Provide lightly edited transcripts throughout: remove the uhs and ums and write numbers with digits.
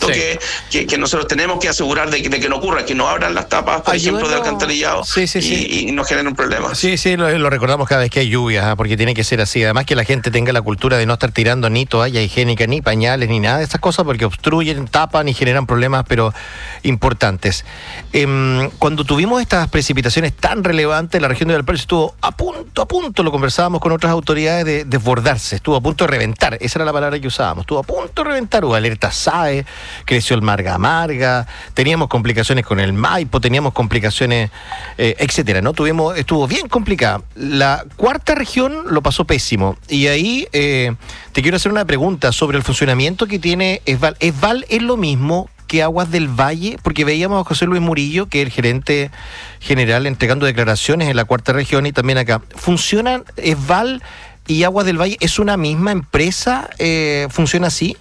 punto que nosotros tenemos que asegurar de que no ocurra, que no abran las tapas, por ejemplo, de alcantarillado y no generen problemas. Sí, lo recordamos cada vez que hay lluvias, porque tiene que ser así. Además que la gente tenga la cultura de no estar tirando ni toalla higiénica, ni pañales, ni nada de esas cosas, porque obstruyen, tapan y generan problemas, pero importantes. Cuando tuvimos estas precipitaciones tan relevantes, la región de Valparaíso estuvo a punto, lo conversábamos con otras autoridades, de desbordarse, estuvo a punto de reventar, esa era la palabra que usábamos, estuvo a punto de reventar, hubo alerta SAE, creció el Marga, teníamos complicaciones con el Maipo, teníamos complicaciones, etcétera, ¿no? Estuvo bien complicada. La cuarta región lo pasó pésimo, y ahí te quiero hacer una pregunta sobre el funcionamiento que tiene ESVAL. ¿ESVAL es lo mismo que Aguas del Valle? Porque veíamos a José Luis Murillo, que es el gerente general, entregando declaraciones en la cuarta región y también acá. ¿Funcionan ESVAL y Aguas del Valle? ¿Es una misma empresa? ¿Funciona así?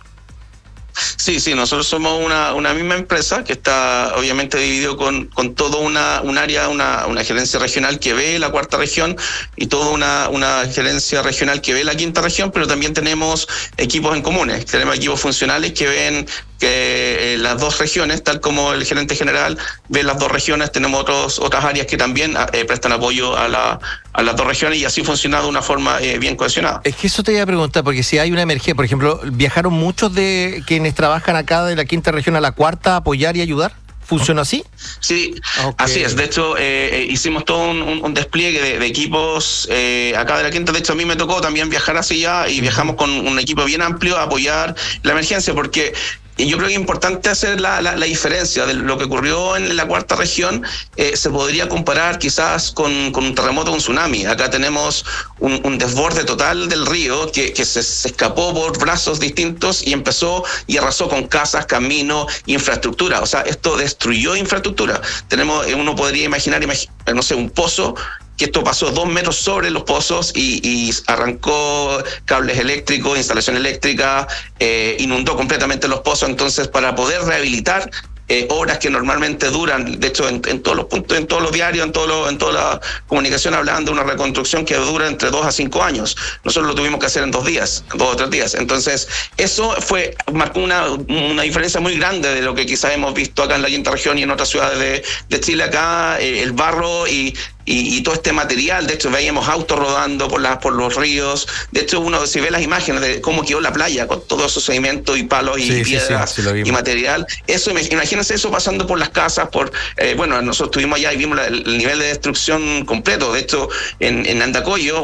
Sí, nosotros somos una misma empresa que está obviamente dividido con todo un área, una gerencia regional que ve la cuarta región y toda una gerencia regional que ve la quinta región, pero también tenemos equipos en comunes, tenemos equipos funcionales que ven que las dos regiones, tal como el gerente general ve las dos regiones, tenemos otras áreas que también prestan apoyo a las dos regiones, y así funciona de una forma bien cohesionada. Es que eso te iba a preguntar, porque si hay una emergencia, por ejemplo, ¿viajaron muchos de quienes trabajan acá de la quinta región a la cuarta a apoyar y ayudar? ¿Funcionó así? Sí, okay. Así es. De hecho, hicimos todo un despliegue de equipos acá de la quinta. De hecho, a mí me tocó también viajar hacia allá y viajamos con un equipo bien amplio a apoyar la emergencia, porque yo creo que es importante hacer la diferencia de lo que ocurrió en la cuarta región. Se podría comparar quizás con un terremoto, un tsunami. Acá tenemos un desborde total del río que se escapó por brazos distintos y empezó y arrasó con casas, caminos, infraestructura. O sea, esto destruyó infraestructura. Uno podría imaginar, no sé, un pozo, que esto pasó 2 metros sobre los pozos y arrancó cables eléctricos, instalación eléctrica, inundó completamente los pozos. Entonces, para poder rehabilitar obras que normalmente duran, de hecho en todos los puntos, en todos los diarios, en toda la comunicación hablaban de una reconstrucción que dura entre 2 a 5 años. Nosotros lo tuvimos que hacer en 2 días, 2 o 3 días. Entonces, eso marcó una diferencia muy grande de lo que quizás hemos visto acá en la quinta región y en otras ciudades de Chile. Acá el barro y todo este material, de hecho veíamos autos rodando por los ríos. De hecho, uno si ve las imágenes de cómo quedó la playa con todo esos sedimentos y palos y piedras y material, eso, imagínense eso pasando por las casas, nosotros estuvimos allá y vimos el nivel de destrucción completo. De hecho, en Andacollo,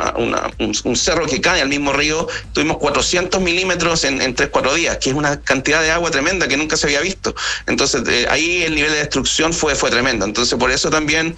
un cerro que cae al mismo río, tuvimos 400 milímetros en 3-4 días, que es una cantidad de agua tremenda que nunca se había visto. Entonces, ahí el nivel de destrucción fue tremendo. Entonces, por eso también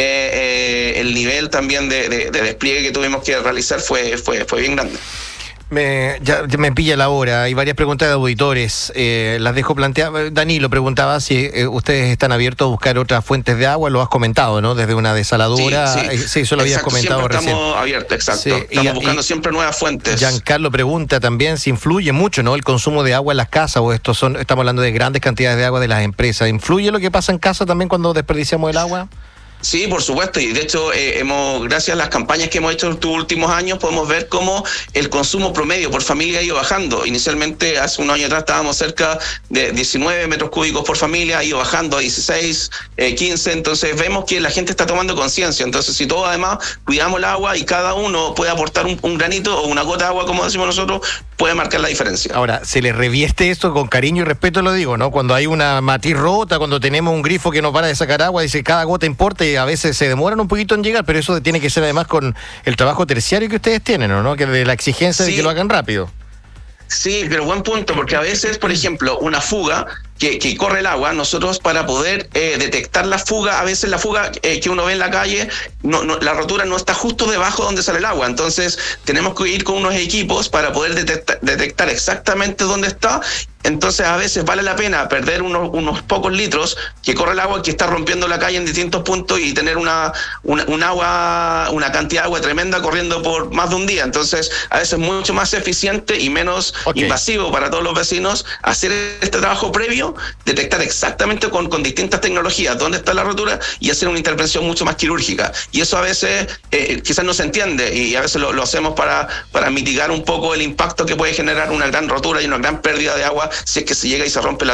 el nivel también de despliegue que tuvimos que realizar fue bien grande. Ya me pilla la hora, hay varias preguntas de auditores, las dejo planteadas. Danilo preguntaba si ustedes están abiertos a buscar otras fuentes de agua, lo has comentado, ¿no? Desde una desaladora, sí, eso lo habías comentado siempre recién. Estamos abiertos, exacto, sí, estamos buscando siempre nuevas fuentes. Giancarlo pregunta también si influye mucho, ¿no?, el consumo de agua en las casas, o estamos hablando de grandes cantidades de agua de las empresas. ¿Influye lo que pasa en casa también cuando desperdiciamos el agua? Sí, por supuesto, y de hecho gracias a las campañas que hemos hecho en estos últimos años, podemos ver cómo el consumo promedio por familia ha ido bajando. Inicialmente, hace un año atrás, estábamos cerca de 19 metros cúbicos por familia, ha ido bajando a 16, 15, entonces vemos que la gente está tomando conciencia. Entonces, si todos además cuidamos el agua y cada uno puede aportar un granito o una gota de agua, como decimos nosotros, puede marcar la diferencia. Ahora, se le revieste esto con cariño y respeto, lo digo, ¿no? Cuando hay una matiz rota, cuando tenemos un grifo que no para de sacar agua, dice cada gota importa, y a veces se demoran un poquito en llegar, pero eso tiene que ser además con el trabajo terciario que ustedes tienen, ¿no? Que de la exigencia de que lo hagan rápido. Sí, pero buen punto, porque a veces, por ejemplo, una fuga que corre el agua, nosotros para poder detectar la fuga, a veces la fuga que uno ve en la calle, la rotura no está justo debajo donde sale el agua. Entonces tenemos que ir con unos equipos para poder detectar exactamente dónde está. Entonces a veces vale la pena perder unos pocos litros que corre el agua, que está rompiendo la calle en distintos puntos, y tener una cantidad de agua tremenda corriendo por más de un día. Entonces a veces es mucho más eficiente y menos invasivo para todos los vecinos hacer este trabajo previo, detectar exactamente con distintas tecnologías dónde está la rotura y hacer una intervención mucho más quirúrgica. Y eso a veces quizás no se entiende, y a veces lo hacemos para mitigar un poco el impacto que puede generar una gran rotura y una gran pérdida de agua si es que se llega y se rompe la